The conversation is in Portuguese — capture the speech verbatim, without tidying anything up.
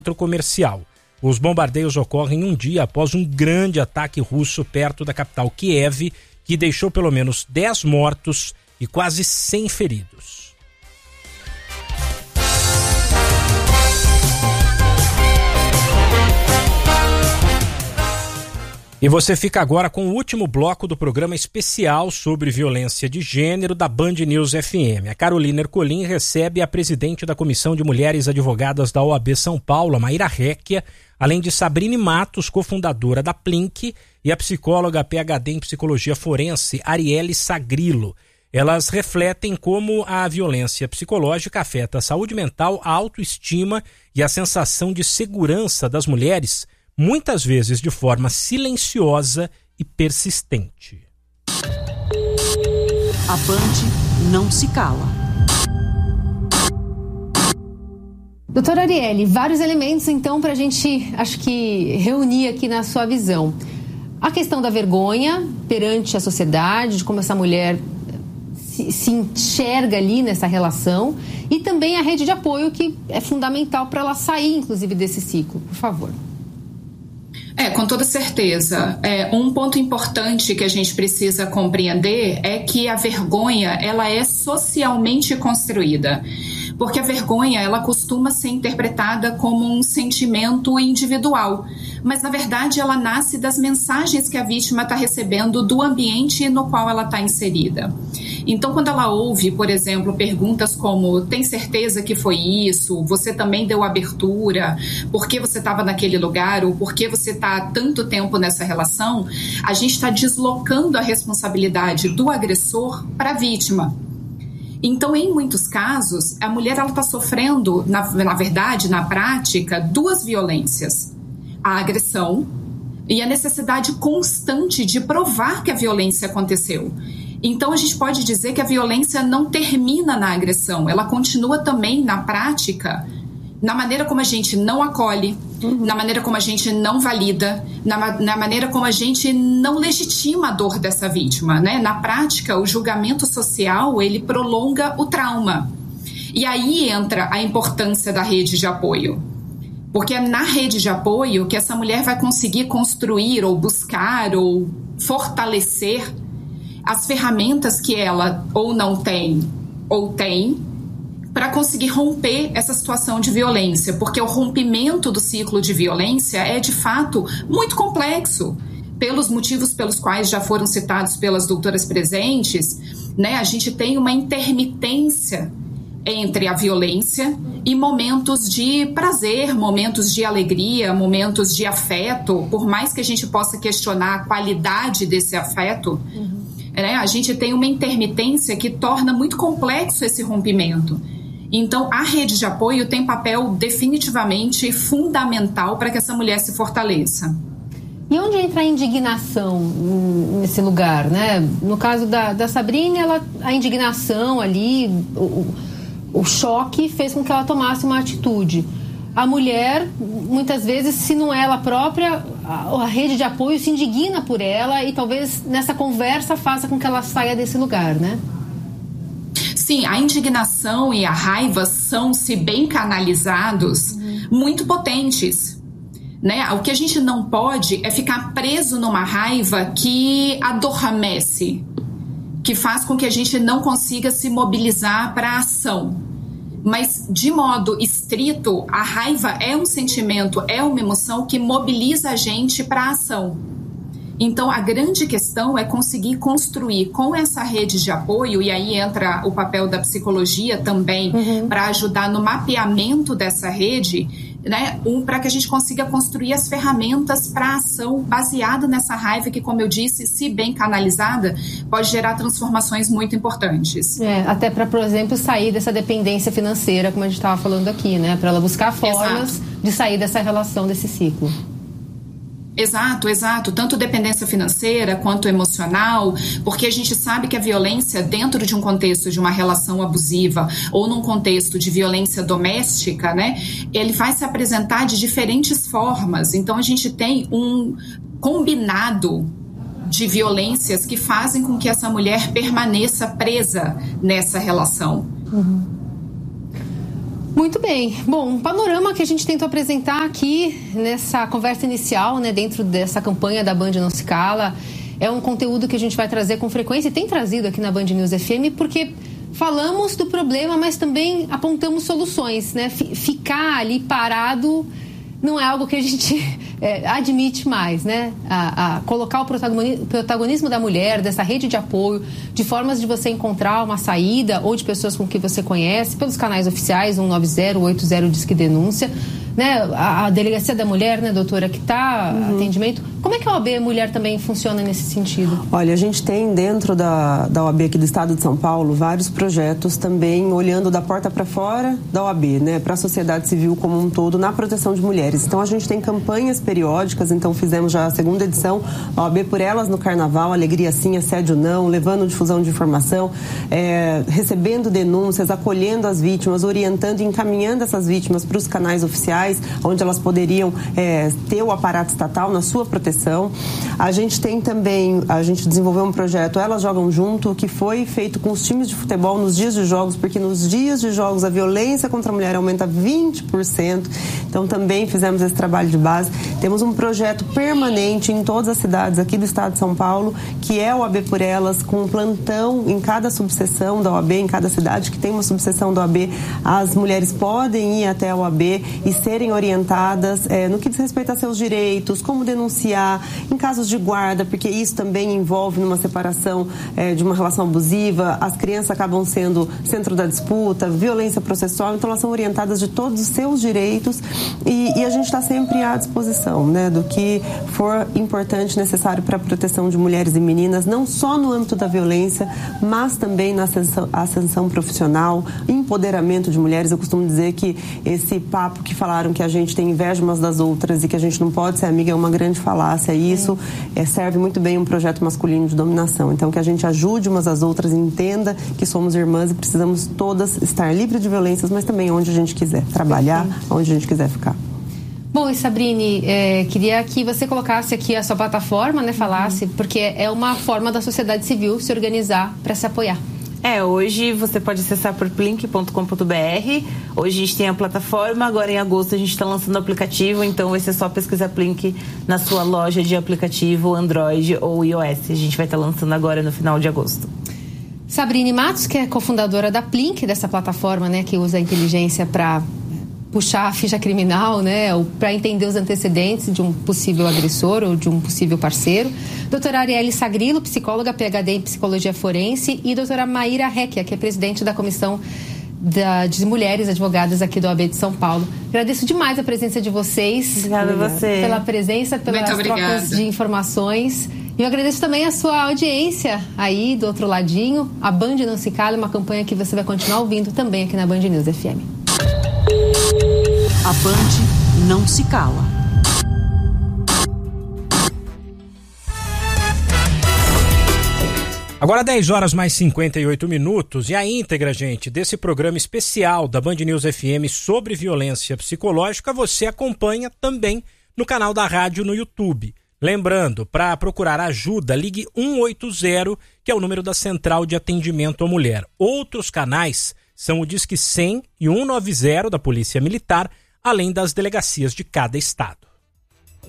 centro comercial. Os bombardeios ocorrem um dia após um grande ataque russo perto da capital Kiev, que deixou pelo menos dez mortos e quase cem feridos. E você fica agora com o último bloco do programa especial sobre violência de gênero da Band News F M. A Carolina Ercolim recebe a presidente da Comissão de Mulheres Advogadas da O A B São Paulo, a Maíra Recchia, além de Sabrine Matos, cofundadora da Plink, e a psicóloga P H D em Psicologia Forense, Arielle Sagrilo. Elas refletem como a violência psicológica afeta a saúde mental, a autoestima e a sensação de segurança das mulheres, muitas vezes de forma silenciosa e persistente. A Band não se cala. Doutora Arielle, vários elementos então para a gente, acho que, reunir aqui na sua visão. A questão da vergonha perante a sociedade, de como essa mulher se, se enxerga ali nessa relação, e também a rede de apoio, que é fundamental para ela sair, inclusive, desse ciclo. Por favor. É, com toda certeza. É, um ponto importante que a gente precisa compreender é que a vergonha, ela é socialmente construída. Porque a vergonha, ela costuma ser interpretada como um sentimento individual. Mas, na verdade, ela nasce das mensagens que a vítima está recebendo do ambiente no qual ela está inserida. Então, quando ela ouve, por exemplo, perguntas como: tem certeza que foi isso? Você também deu abertura? Por que você estava naquele lugar? Ou por que você está há tanto tempo nessa relação? A gente está deslocando a responsabilidade do agressor para a vítima. Então, em muitos casos, a mulher está sofrendo, na, na verdade, na prática, duas violências. A agressão e a necessidade constante de provar que a violência aconteceu. Então, a gente pode dizer que a violência não termina na agressão, ela continua também na prática, na maneira como a gente não acolhe, uhum. na maneira como a gente não valida, na, na maneira como a gente não legitima a dor dessa vítima, né? Na prática, o julgamento social, ele prolonga o trauma. E aí entra a importância da rede de apoio. Porque é na rede de apoio que essa mulher vai conseguir construir ou buscar ou fortalecer as ferramentas que ela ou não tem ou tem para conseguir romper essa situação de violência, porque o rompimento do ciclo de violência é, de fato, muito complexo, pelos motivos pelos quais já foram citados pelas doutoras presentes, né? A gente tem uma intermitência entre a violência e momentos de prazer, momentos de alegria, momentos de afeto, por mais que a gente possa questionar a qualidade desse afeto, uhum. né? A gente tem uma intermitência que torna muito complexo esse rompimento. Então, a rede de apoio tem papel definitivamente fundamental para que essa mulher se fortaleça. E onde entra a indignação nesse lugar, né? No caso da, da Sabrine, ela, a indignação ali, o, o choque fez com que ela tomasse uma atitude. A mulher, muitas vezes, se não é ela própria, a, a rede de apoio se indigna por ela e talvez nessa conversa faça com que ela saia desse lugar, né? Sim, a indignação e a raiva são, se bem canalizados, uhum. muito potentes. Né? O que a gente não pode é ficar preso numa raiva que adormece, que faz com que a gente não consiga se mobilizar para a ação. Mas, de modo estrito, a raiva é um sentimento, é uma emoção que mobiliza a gente para a ação. Então, a grande questão é conseguir construir com essa rede de apoio, e aí entra o papel da psicologia também, uhum. para ajudar no mapeamento dessa rede, né, um, para que a gente consiga construir as ferramentas para a ação baseada nessa raiva que, como eu disse, se bem canalizada, pode gerar transformações muito importantes. É, até para, por exemplo, sair dessa dependência financeira, como a gente estava falando aqui, né, para ela buscar formas Exato. de sair dessa relação, desse ciclo. Exato, exato. Tanto dependência financeira quanto emocional, porque a gente sabe que a violência dentro de um contexto de uma relação abusiva ou num contexto de violência doméstica, né, ele vai se apresentar de diferentes formas. Então a gente tem um combinado de violências que fazem com que essa mulher permaneça presa nessa relação. Uhum. Muito bem. Bom, um panorama que a gente tentou apresentar aqui nessa conversa inicial, né, dentro dessa campanha da Band Não Se Cala. É um conteúdo que a gente vai trazer com frequência e tem trazido aqui na Band News F M, porque falamos do problema, mas também apontamos soluções, né? Ficar ali parado não é algo que a gente é, admite mais, né? A, a colocar o protagonismo, protagonismo da mulher, dessa rede de apoio, de formas de você encontrar uma saída ou de pessoas com que você conhece, pelos canais oficiais, um nove zero, oito zero Disque Denúncia, né? A, a Delegacia da Mulher, né, doutora, que está uhum. atendimento. Como é que a O A B Mulher também funciona nesse sentido? Olha, a gente tem dentro da, da O A B aqui do Estado de São Paulo vários projetos também olhando da porta para fora da O A B, né, para a sociedade civil como um todo na proteção de mulheres. Então a gente tem campanhas periódicas, então fizemos já a segunda edição, a O A B por Elas no Carnaval, alegria sim, assédio não, levando difusão de informação, é, recebendo denúncias, acolhendo as vítimas, orientando e encaminhando essas vítimas para os canais oficiais, onde elas poderiam é, ter o aparato estatal na sua proteção. A gente tem também, a gente desenvolveu um projeto Elas Jogam Junto, que foi feito com os times de futebol nos dias de jogos, porque nos dias de jogos a violência contra a mulher aumenta vinte por cento. Então também fizemos esse trabalho de base. Temos um projeto permanente em todas as cidades aqui do estado de São Paulo, que é o O A B por Elas, com um plantão em cada subseção da O A B, em cada cidade que tem uma subseção da O A B. As mulheres podem ir até a O A B e serem orientadas é, no que diz respeito a seus direitos, como denunciar, em casos de guarda, porque isso também envolve numa separação é, de uma relação abusiva, as crianças acabam sendo centro da disputa, violência processual, então elas são orientadas de todos os seus direitos e, e a gente está sempre à disposição, né, do que for importante, necessário para a proteção de mulheres e meninas, não só no âmbito da violência, mas também na ascensão, ascensão profissional, empoderamento de mulheres. Eu costumo dizer que esse papo que falaram que a gente tem inveja umas das outras e que a gente não pode ser amiga é uma grande falácia. Isso é, serve muito bem um projeto masculino de dominação. Então, que a gente ajude umas às outras, entenda que somos irmãs e precisamos todas estar livres de violências, mas também onde a gente quiser trabalhar, onde a gente quiser ficar. Bom, e Sabrine, é, queria que você colocasse aqui a sua plataforma, né, falasse, uhum. porque é uma forma da sociedade civil se organizar para se apoiar. É, hoje você pode acessar por plink ponto com ponto b r. Hoje a gente tem a plataforma, agora em agosto a gente está lançando o aplicativo, então vai ser só pesquisar Plink na sua loja de aplicativo Android ou iOS. A gente vai estar tá lançando agora no final de agosto. Sabrine Matos, que é cofundadora da Plink, dessa plataforma, né, que usa a inteligência para puxar a ficha criminal, né, ou para entender os antecedentes de um possível agressor ou de um possível parceiro. Doutora Arielle Sagrilo, psicóloga, P H D em psicologia forense, e doutora Maíra Recchia, que é presidente da Comissão da, de Mulheres Advogadas aqui do O A B de São Paulo. Agradeço demais a presença de vocês. Obrigada a você. Pela presença, pelas trocas de informações. E eu agradeço também a sua audiência aí do outro ladinho. A Band Não Se Cala é uma campanha que você vai continuar ouvindo também aqui na Band News F M. A Band Não Se Cala. Agora dez horas mais cinquenta e oito minutos e a íntegra, gente, desse programa especial da Band News F M sobre violência psicológica você acompanha também no canal da rádio no YouTube. Lembrando, para procurar ajuda, ligue um oito zero, que é o número da Central de Atendimento à Mulher. Outros canais são o Disque cem e um nove zero da Polícia Militar, além das delegacias de cada estado.